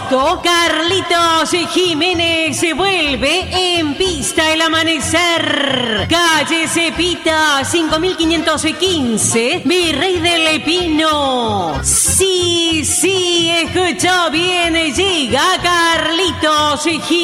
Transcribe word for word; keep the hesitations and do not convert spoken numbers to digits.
agosto, Carlitos Jiménez se vuelve en Pista el Amanecer. Calle Cepita, cinco mil quinientos quince, Virrey del Pino. Sí, sí, escuchó bien, llega Carlitos Jiménez.